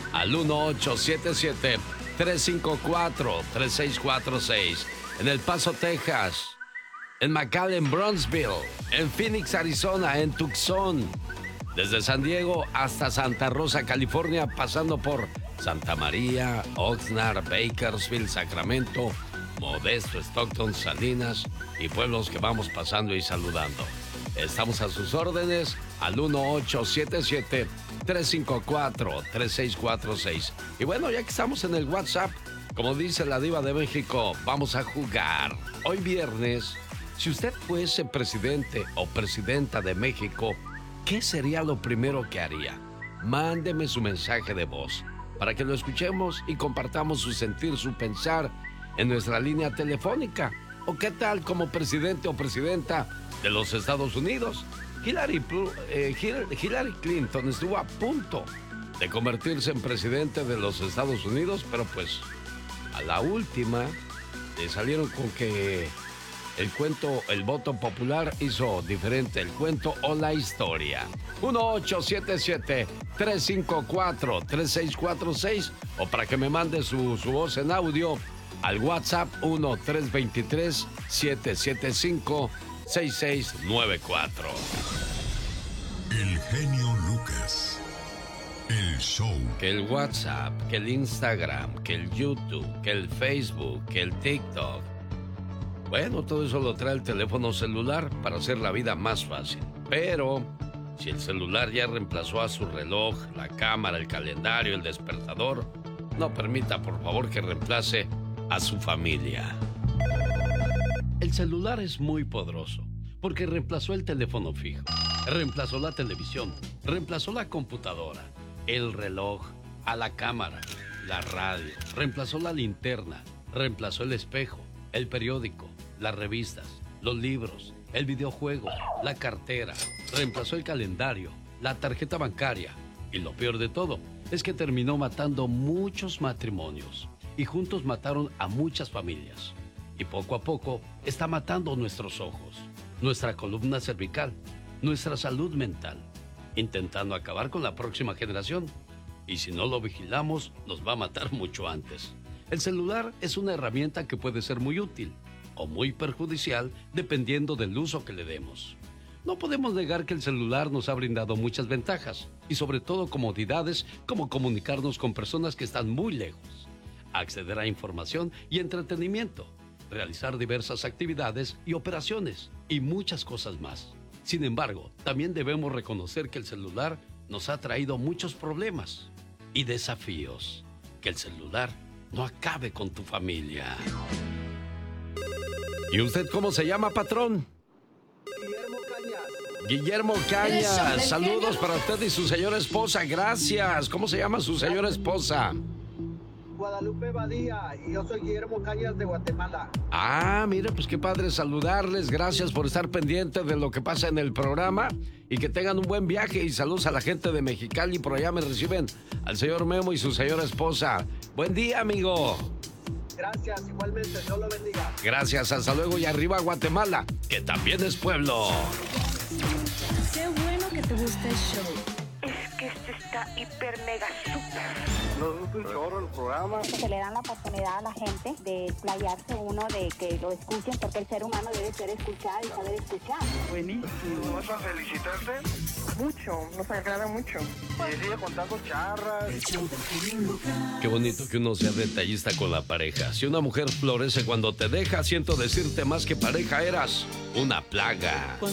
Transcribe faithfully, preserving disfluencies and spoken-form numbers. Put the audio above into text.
al uno ocho siete siete, tres cinco cuatro, tres seis cuatro seis. En El Paso, Texas. En McAllen, Bronzeville. En Phoenix, Arizona. En Tucson. Desde San Diego hasta Santa Rosa, California, pasando por Santa María, Oxnard, Bakersfield, Sacramento, Modesto, Stockton, Salinas y pueblos que vamos pasando y saludando. Estamos a sus órdenes al uno ocho siete siete, tres cinco cuatro, tres seis cuatro seis. Y bueno, ya que estamos en el WhatsApp, como dice la Diva de México, vamos a jugar. Hoy viernes, si usted fuese presidente o presidenta de México, ¿qué sería lo primero que haría? Mándeme su mensaje de voz para que lo escuchemos y compartamos su sentir, su pensar en nuestra línea telefónica. ¿O qué tal como presidente o presidenta de los Estados Unidos? Hillary, eh, Hillary Clinton estuvo a punto de convertirse en presidente de los Estados Unidos, pero pues a la última le salieron con que el cuento, el voto popular hizo diferente el cuento o la historia. uno ocho siete siete, tres cinco cuatro, tres seis cuatro seis o para que me mande su, su voz en audio al WhatsApp uno tres dos tres, siete siete cinco, seis seis nueve cuatro. El genio Lucas. El show. Que el WhatsApp, que el Instagram, que el YouTube, que el Facebook, que el TikTok. Bueno, todo eso lo trae el teléfono celular para hacer la vida más fácil. Pero si el celular ya reemplazó a su reloj, la cámara, el calendario, el despertador, no permita, por favor, que reemplace a su familia. El celular es muy poderoso porque reemplazó el teléfono fijo, reemplazó la televisión, reemplazó la computadora, el reloj, a la cámara, la radio, reemplazó la linterna, reemplazó el espejo, el periódico, las revistas, los libros, el videojuego, la cartera, reemplazó el calendario, la tarjeta bancaria. Y lo peor de todo es que terminó matando muchos matrimonios y juntos mataron a muchas familias. Y poco a poco está matando nuestros ojos, nuestra columna cervical, nuestra salud mental, intentando acabar con la próxima generación. Y si no lo vigilamos, nos va a matar mucho antes. El celular es una herramienta que puede ser muy útil o muy perjudicial dependiendo del uso que le demos. No podemos negar que el celular nos ha brindado muchas ventajas y sobre todo comodidades como comunicarnos con personas que están muy lejos, acceder a información y entretenimiento, realizar diversas actividades y operaciones y muchas cosas más. Sin embargo, también debemos reconocer que el celular nos ha traído muchos problemas y desafíos. Que el celular no acabe con tu familia. ¿Y usted cómo se llama, patrón? Guillermo Cañas. Guillermo Cañas, saludos para usted y su señora esposa, gracias. ¿Cómo se llama su señora esposa? Guadalupe Badía, y yo soy Guillermo Cañas de Guatemala. Ah, mire, pues qué padre saludarles, gracias por estar pendientes de lo que pasa en el programa y que tengan un buen viaje y saludos a la gente de Mexicali, por allá me reciben al señor Memo y su señora esposa. Buen día, amigo. Gracias, igualmente, Dios lo bendiga. Gracias, hasta luego y arriba Guatemala, que también es pueblo. Qué bueno que te gusta el show. Es que este está hiper mega super. Nos gusta un chorro el programa. Se le dan la oportunidad a la gente de explayarse uno, de que lo escuchen, porque el ser humano debe ser escuchado y saber escuchar. Buenísimo. ¿Vas a felicitarte? Mucho, nos agrada mucho. Y sigue contando charras. Qué bonito que uno sea detallista con la pareja. Si una mujer florece cuando te deja, siento decirte más que pareja eras una plaga.